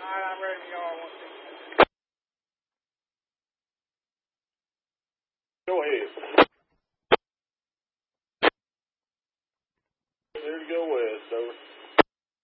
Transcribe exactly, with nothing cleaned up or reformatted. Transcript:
right, I'm ready when you are. One, two. Go ahead. There to go west, over.